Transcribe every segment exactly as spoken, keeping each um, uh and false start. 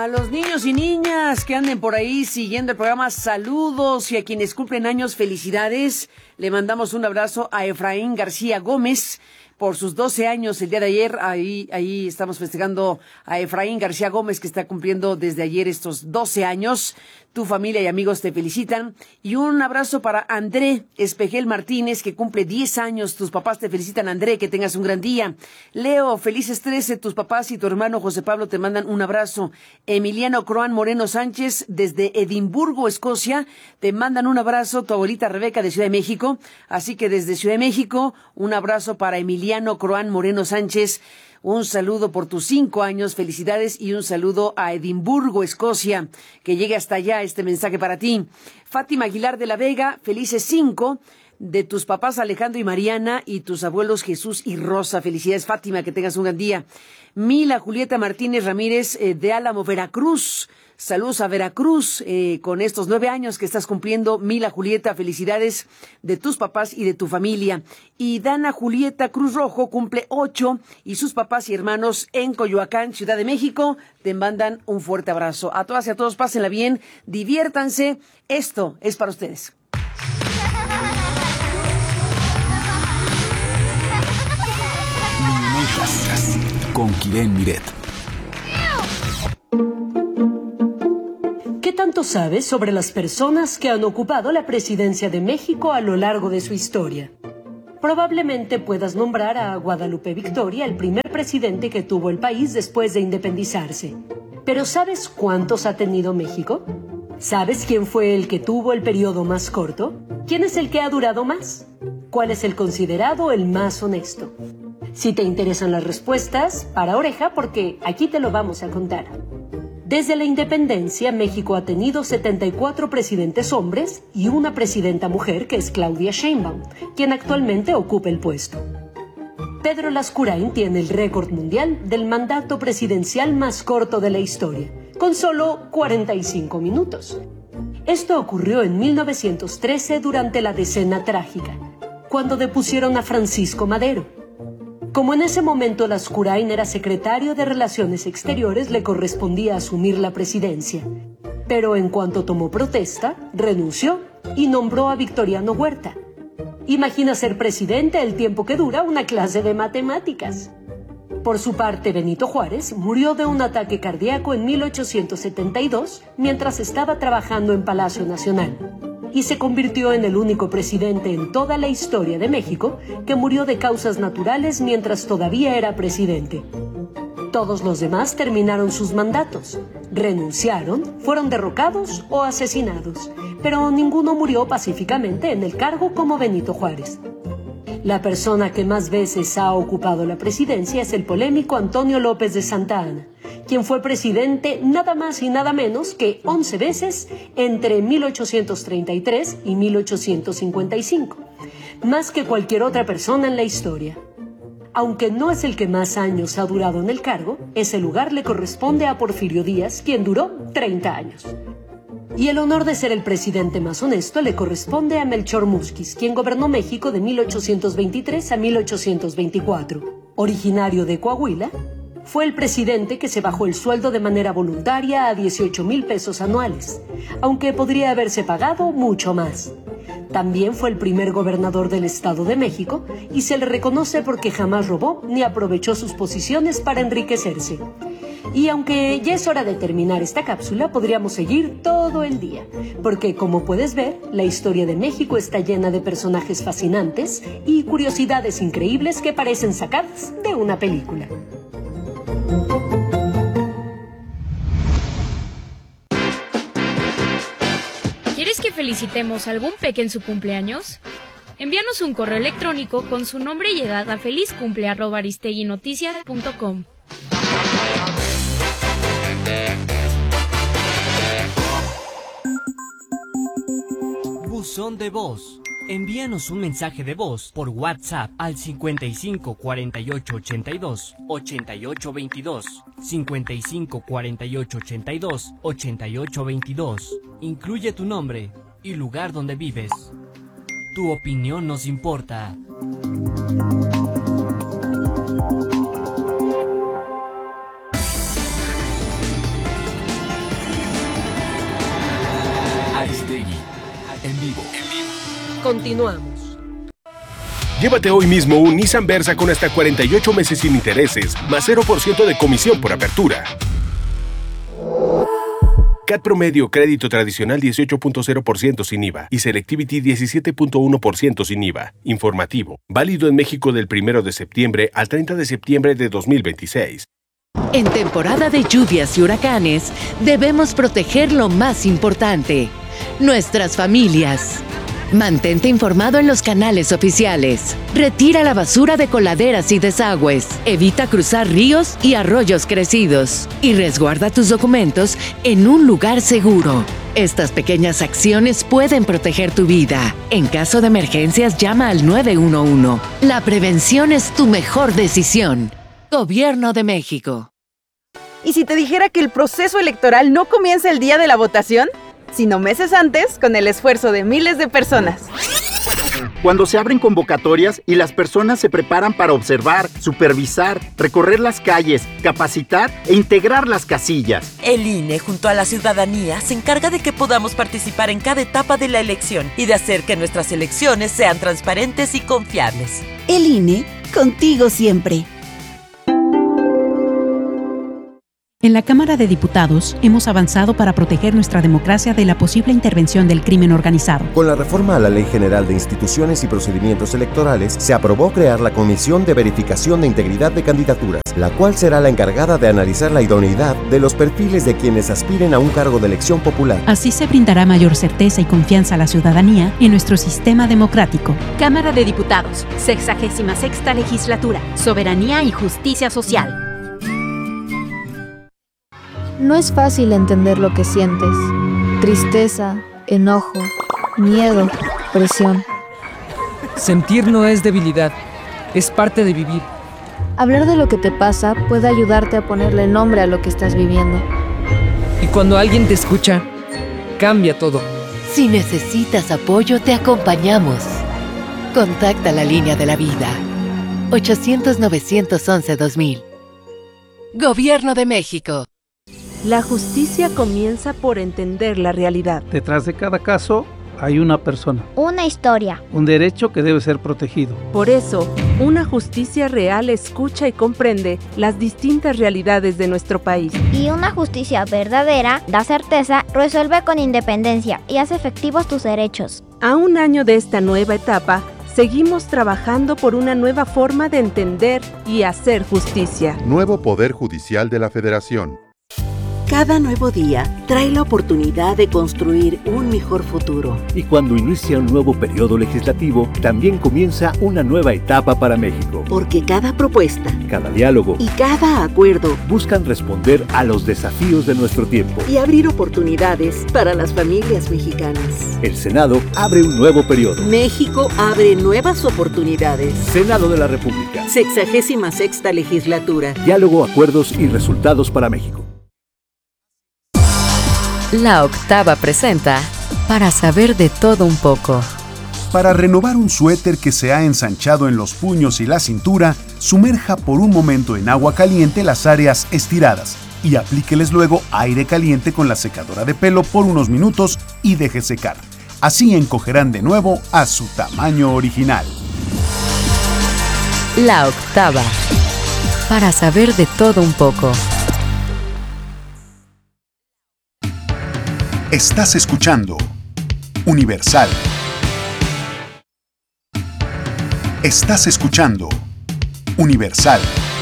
A los niños y niñas que anden por ahí siguiendo el programa, saludos, y a quienes cumplen años, felicidades. Le mandamos un abrazo a Efraín García Gómez por sus doce años el día de ayer. Ahí, ahí estamos festejando a Efraín García Gómez, que está cumpliendo desde ayer estos doce años. Tu familia y amigos te felicitan. Y un abrazo para André Espejel Martínez, que cumple diez años. Tus papás te felicitan, André, que tengas un gran día. Leo, felices trece. Tus papás y tu hermano José Pablo te mandan un abrazo. Emiliano Croán Moreno Sánchez, desde Edimburgo, Escocia, te mandan un abrazo. Tu abuelita Rebeca, de Ciudad de México. Así que desde Ciudad de México, un abrazo para Emiliano Croán Moreno Sánchez. Un saludo por tus cinco años, felicidades, y un saludo a Edimburgo, Escocia, que llegue hasta allá este mensaje para ti. Fátima Aguilar de la Vega, felices cinco, de tus papás Alejandro y Mariana y tus abuelos Jesús y Rosa. Felicidades, Fátima, que tengas un gran día. Mila Julieta Martínez Ramírez, eh, de Álamo, Veracruz. Saludos a Veracruz, eh, con estos nueve años que estás cumpliendo. Mila Julieta, felicidades de tus papás y de tu familia. Y Dana Julieta Cruz Rojo cumple ocho, y sus papás y hermanos en Coyoacán, Ciudad de México, te mandan un fuerte abrazo. A todas y a todos, pásenla bien, diviértanse. Esto es para ustedes. Niñas con Kiren Miret. ¿Qué tanto sabes sobre las personas que han ocupado la presidencia de México a lo largo de su historia? Probablemente puedas nombrar a Guadalupe Victoria, el primer presidente que tuvo el país después de independizarse. ¿Pero sabes cuántos ha tenido México? ¿Sabes quién fue el que tuvo el periodo más corto? ¿Quién es el que ha durado más? ¿Cuál es el considerado el más honesto? Si te interesan las respuestas, para oreja, porque aquí te lo vamos a contar. Desde la independencia, México ha tenido setenta y cuatro presidentes hombres y una presidenta mujer, que es Claudia Sheinbaum, quien actualmente ocupa el puesto. Pedro Lascurain tiene el récord mundial del mandato presidencial más corto de la historia, con solo cuarenta y cinco minutos. Esto ocurrió en mil novecientos trece durante la Decena Trágica, cuando depusieron a Francisco Madero. Como en ese momento Lascurain era secretario de Relaciones Exteriores, le correspondía asumir la presidencia. Pero en cuanto tomó protesta, renunció y nombró a Victoriano Huerta. Imagina ser presidente el tiempo que dura una clase de matemáticas. Por su parte, Benito Juárez murió de un ataque cardíaco en mil ochocientos setenta y dos mientras estaba trabajando en Palacio Nacional, y se convirtió en el único presidente en toda la historia de México que murió de causas naturales mientras todavía era presidente. Todos los demás terminaron sus mandatos, renunciaron, fueron derrocados o asesinados, pero ninguno murió pacíficamente en el cargo como Benito Juárez. La persona que más veces ha ocupado la presidencia es el polémico Antonio López de Santa Anna, quien fue presidente nada más y nada menos que once veces entre mil ochocientos treinta y tres y mil ochocientos cincuenta y cinco, más que cualquier otra persona en la historia. Aunque no es el que más años ha durado en el cargo, ese lugar le corresponde a Porfirio Díaz, quien duró treinta años. Y el honor de ser el presidente más honesto le corresponde a Melchor Múzquiz, quien gobernó México de mil ochocientos veintitrés a mil ochocientos veinticuatro. Originario de Coahuila, fue el presidente que se bajó el sueldo de manera voluntaria a dieciocho mil pesos anuales, aunque podría haberse pagado mucho más. También fue el primer gobernador del Estado de México y se le reconoce porque jamás robó ni aprovechó sus posiciones para enriquecerse. Y aunque ya es hora de terminar esta cápsula, podríamos seguir todo el día, porque como puedes ver, la historia de México está llena de personajes fascinantes y curiosidades increíbles que parecen sacadas de una película. ¿Quieres que felicitemos a algún peque en su cumpleaños? Envíanos un correo electrónico con su nombre y edad a felizcumple arroba aristeguinoticias punto com. Buzón de voz. Envíanos un mensaje de voz por WhatsApp al cincuenta y cinco cuarenta y ocho ochenta y dos ochenta y ocho veintidós, cincuenta y cinco cuarenta y ocho ochenta y dos ochenta y ocho veintidós. Incluye tu nombre y lugar donde vives. Tu opinión nos importa. Continuamos. Llévate hoy mismo un Nissan Versa con hasta cuarenta y ocho meses sin intereses, más cero por ciento de comisión por apertura. C A T promedio, crédito tradicional dieciocho punto cero por ciento sin I V A y Selectivity diecisiete punto uno por ciento sin I V A. Informativo. Válido en México del primero de septiembre al treinta de septiembre de dos mil veintiséis. En temporada de lluvias y huracanes, debemos proteger lo más importante, nuestras familias. Mantente informado en los canales oficiales. Retira la basura de coladeras y desagües. Evita cruzar ríos y arroyos crecidos. Y resguarda tus documentos en un lugar seguro. Estas pequeñas acciones pueden proteger tu vida. En caso de emergencias, llama al nueve uno uno. La prevención es tu mejor decisión. Gobierno de México. ¿Y si te dijera que el proceso electoral no comienza el día de la votación, sino meses antes, con el esfuerzo de miles de personas? Cuando se abren convocatorias y las personas se preparan para observar, supervisar, recorrer las calles, capacitar e integrar las casillas. El I N E, junto a la ciudadanía, se encarga de que podamos participar en cada etapa de la elección y de hacer que nuestras elecciones sean transparentes y confiables. El I N E, contigo siempre. En la Cámara de Diputados hemos avanzado para proteger nuestra democracia de la posible intervención del crimen organizado. Con la reforma a la Ley General de Instituciones y Procedimientos Electorales, se aprobó crear la Comisión de Verificación de Integridad de Candidaturas, la cual será la encargada de analizar la idoneidad de los perfiles de quienes aspiren a un cargo de elección popular. Así se brindará mayor certeza y confianza a la ciudadanía en nuestro sistema democrático. Cámara de Diputados, sexagésima sexta Legislatura, Soberanía y Justicia Social. No es fácil entender lo que sientes. Tristeza, enojo, miedo, presión. Sentir no es debilidad, es parte de vivir. Hablar de lo que te pasa puede ayudarte a ponerle nombre a lo que estás viviendo. Y cuando alguien te escucha, cambia todo. Si necesitas apoyo, te acompañamos. Contacta la línea de la vida. ochocientos, novecientos once, dos mil. Gobierno de México. La justicia comienza por entender la realidad. Detrás de cada caso hay una persona. Una historia. Un derecho que debe ser protegido. Por eso, una justicia real escucha y comprende las distintas realidades de nuestro país. Y una justicia verdadera da certeza, resuelve con independencia y hace efectivos tus derechos. A un año de esta nueva etapa, seguimos trabajando por una nueva forma de entender y hacer justicia. Nuevo Poder Judicial de la Federación. Cada nuevo día trae la oportunidad de construir un mejor futuro. Y cuando inicia un nuevo periodo legislativo, también comienza una nueva etapa para México. Porque cada propuesta, cada diálogo y cada acuerdo buscan responder a los desafíos de nuestro tiempo y abrir oportunidades para las familias mexicanas. El Senado abre un nuevo periodo. México abre nuevas oportunidades. Senado de la República. Sexagésima sexta Legislatura. Diálogo, acuerdos y resultados para México. La Octava presenta Para saber de todo un poco. Para renovar un suéter que se ha ensanchado en los puños y la cintura, sumerja por un momento en agua caliente las áreas estiradas y aplíqueles luego aire caliente con la secadora de pelo por unos minutos y deje secar. Así encogerán de nuevo a su tamaño original. La Octava. Para saber de todo un poco. Estás escuchando Universal. Estás escuchando Universal.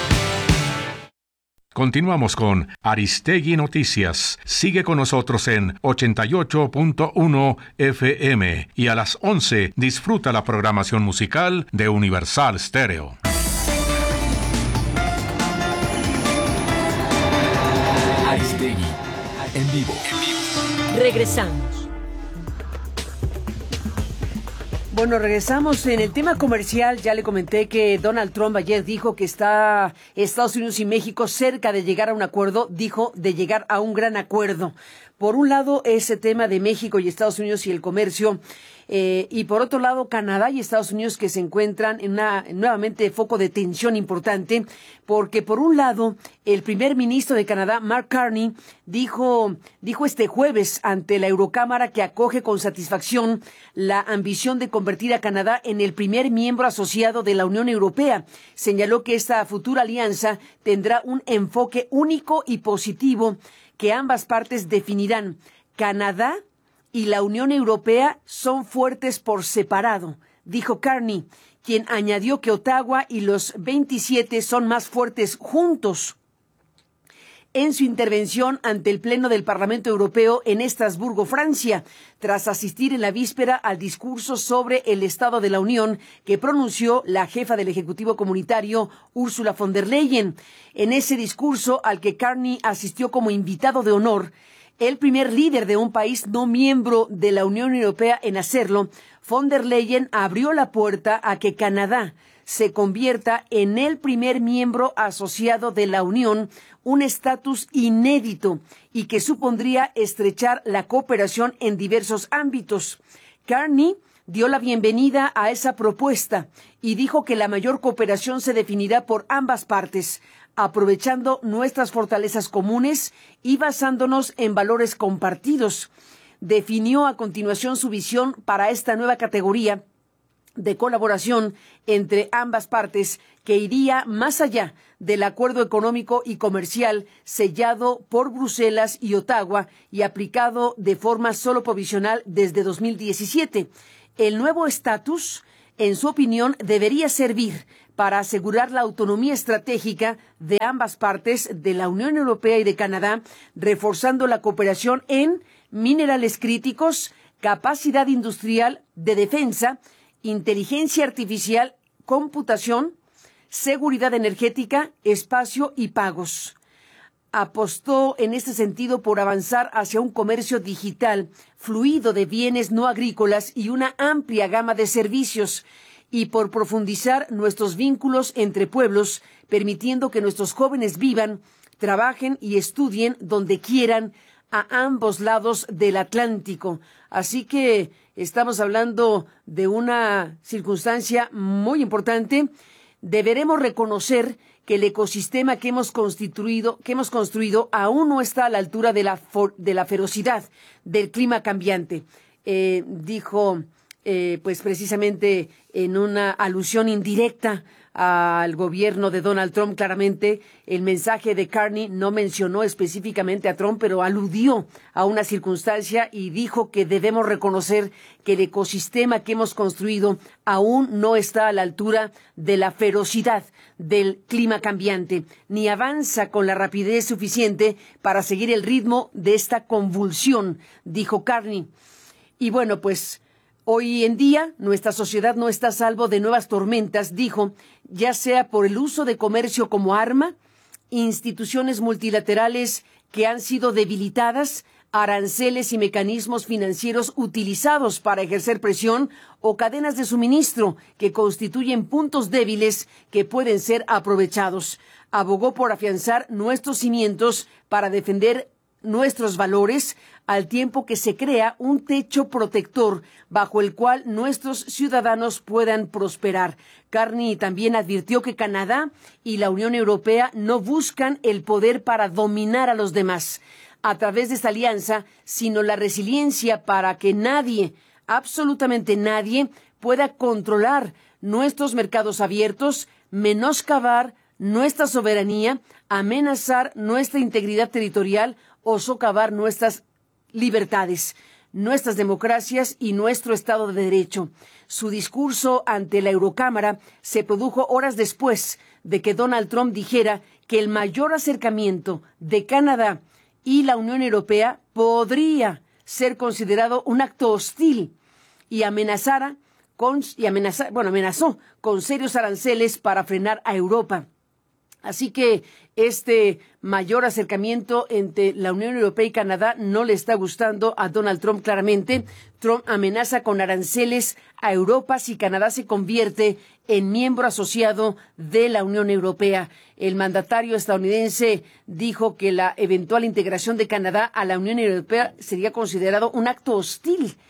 Continuamos con Aristegui Noticias. Sigue con nosotros en ochenta y ocho punto uno F M y a las once disfruta la programación musical de Universal Stereo. Aristegui, en vivo. Regresamos. Bueno, regresamos en el tema comercial. Ya le comenté que Donald Trump ayer dijo que está Estados Unidos y México cerca de llegar a un acuerdo, dijo de llegar a un gran acuerdo. Por un lado, ese tema de México y Estados Unidos y el comercio, Eh, y por otro lado, Canadá y Estados Unidos que se encuentran en una nuevamente foco de tensión importante, porque por un lado, el primer ministro de Canadá, Mark Carney, dijo, dijo este jueves ante la Eurocámara que acoge con satisfacción la ambición de convertir a Canadá en el primer miembro asociado de la Unión Europea. Señaló que esta futura alianza tendrá un enfoque único y positivo que ambas partes definirán. Canadá y la Unión Europea son fuertes por separado, dijo Carney, quien añadió que Ottawa y los veintisiete son más fuertes juntos. En su intervención ante el Pleno del Parlamento Europeo en Estrasburgo, Francia, tras asistir en la víspera al discurso sobre el Estado de la Unión que pronunció la jefa del Ejecutivo Comunitario, Ursula von der Leyen. En ese discurso, al que Carney asistió como invitado de honor, el primer líder de un país no miembro de la Unión Europea en hacerlo, von der Leyen abrió la puerta a que Canadá se convierta en el primer miembro asociado de la Unión, un estatus inédito y que supondría estrechar la cooperación en diversos ámbitos. Carney dio la bienvenida a esa propuesta y dijo que la mayor cooperación se definirá por ambas partes, aprovechando nuestras fortalezas comunes y basándonos en valores compartidos. Definió a continuación su visión para esta nueva categoría de colaboración entre ambas partes que iría más allá del acuerdo económico y comercial sellado por Bruselas y Ottawa y aplicado de forma solo provisional desde dos mil diecisiete. El nuevo estatus, en su opinión, debería servir para asegurar la autonomía estratégica de ambas partes de la Unión Europea y de Canadá, reforzando la cooperación en minerales críticos, capacidad industrial de defensa, inteligencia artificial, computación, seguridad energética, espacio y pagos. Apostó en este sentido por avanzar hacia un comercio digital, fluido de bienes no agrícolas y una amplia gama de servicios, y por profundizar nuestros vínculos entre pueblos, permitiendo que nuestros jóvenes vivan, trabajen y estudien donde quieran, a ambos lados del Atlántico. Así que estamos hablando de una circunstancia muy importante. Deberemos reconocer que el ecosistema que hemos constituido, que hemos construido aún no está a la altura de la, de la ferocidad del clima cambiante, eh, dijo eh, pues precisamente en una alusión indirecta al gobierno de Donald Trump. Claramente el mensaje de Carney no mencionó específicamente a Trump, pero aludió a una circunstancia y dijo que debemos reconocer que el ecosistema que hemos construido aún no está a la altura de la ferocidad del clima cambiante, ni avanza con la rapidez suficiente para seguir el ritmo de esta convulsión, dijo Carney. Y bueno, pues hoy en día nuestra sociedad no está a salvo de nuevas tormentas, dijo, ya sea por el uso de comercio como arma, instituciones multilaterales que han sido debilitadas, aranceles y mecanismos financieros utilizados para ejercer presión o cadenas de suministro que constituyen puntos débiles que pueden ser aprovechados. Abogó por afianzar nuestros cimientos para defender nuestros valores, al tiempo que se crea un techo protector bajo el cual nuestros ciudadanos puedan prosperar. Carney también advirtió que Canadá y la Unión Europea no buscan el poder para dominar a los demás a través de esta alianza, sino la resiliencia para que nadie, absolutamente nadie, pueda controlar nuestros mercados abiertos, menoscabar nuestra soberanía, amenazar nuestra integridad territorial o socavar nuestras libertades, nuestras democracias y nuestro Estado de Derecho. Su discurso ante la Eurocámara se produjo horas después de que Donald Trump dijera que el mayor acercamiento de Canadá y la Unión Europea podría ser considerado un acto hostil y amenazara con, y amenaza, bueno, amenazó con serios aranceles para frenar a Europa. Así que este mayor acercamiento entre la Unión Europea y Canadá no le está gustando a Donald Trump claramente. Trump amenaza con aranceles a Europa si Canadá se convierte en miembro asociado de la Unión Europea. El mandatario estadounidense dijo que la eventual integración de Canadá a la Unión Europea sería considerado un acto hostil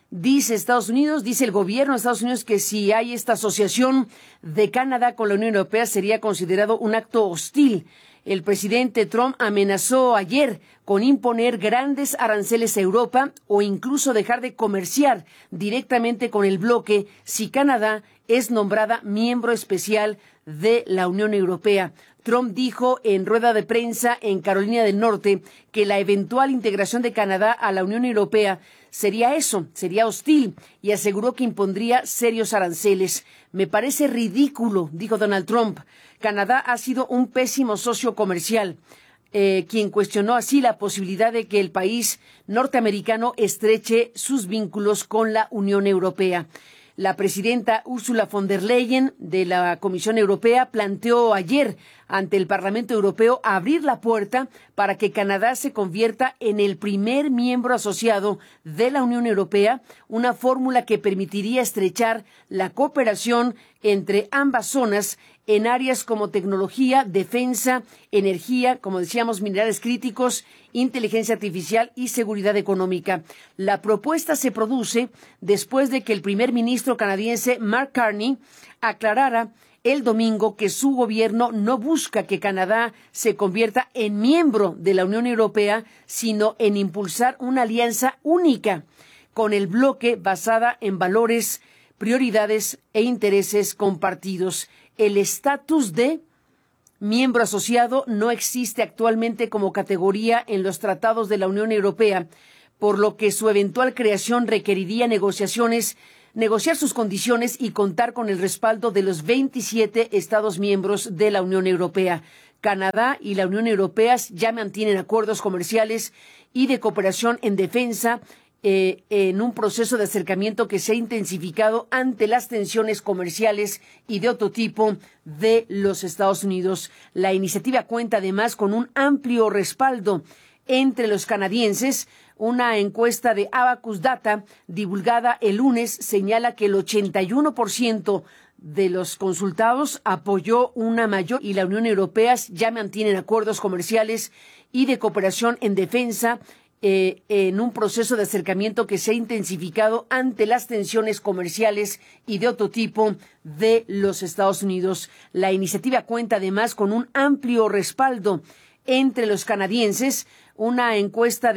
Dice Estados Unidos, dice el gobierno de Estados Unidos que si hay esta asociación de Canadá con la Unión Europea sería considerado un acto hostil. El presidente Trump amenazó ayer con imponer grandes aranceles a Europa o incluso dejar de comerciar directamente con el bloque si Canadá es nombrada miembro especial de la Unión Europea. Trump dijo en rueda de prensa en Carolina del Norte que la eventual integración de Canadá a la Unión Europea sería eso, sería hostil, y aseguró que impondría serios aranceles. Me parece ridículo, dijo Donald Trump. Canadá ha sido un pésimo socio comercial, eh, quien cuestionó así la posibilidad de que el país norteamericano estreche sus vínculos con la Unión Europea. La presidenta Ursula von der Leyen de la Comisión Europea planteó ayer ante el Parlamento Europeo abrir la puerta para que Canadá se convierta en el primer miembro asociado de la Unión Europea, una fórmula que permitiría estrechar la cooperación entre ambas zonas en áreas como tecnología, defensa, energía, como decíamos, minerales críticos, inteligencia artificial y seguridad económica. La propuesta se produce después de que el primer ministro canadiense Mark Carney aclarara el domingo que su gobierno no busca que Canadá se convierta en miembro de la Unión Europea, sino en impulsar una alianza única con el bloque basada en valores, prioridades e intereses compartidos. El estatus de miembro asociado no existe actualmente como categoría en los tratados de la Unión Europea, por lo que su eventual creación requeriría negociaciones, negociar sus condiciones y contar con el respaldo de los veintisiete Estados miembros de la Unión Europea. Canadá y la Unión Europea ya mantienen acuerdos comerciales y de cooperación en defensa, Eh, en un proceso de acercamiento que se ha intensificado ante las tensiones comerciales y de otro tipo de los Estados Unidos. La iniciativa cuenta además con un amplio respaldo entre los canadienses. Una encuesta de Abacus Data divulgada el lunes señala que el ochenta y uno por ciento de los consultados apoyó una mayor y la Unión Europea ya mantienen acuerdos comerciales y de cooperación en defensa, Eh, en un proceso de acercamiento que se ha intensificado ante las tensiones comerciales y de otro tipo de los Estados Unidos. La iniciativa cuenta además con un amplio respaldo entre los canadienses. Una encuesta de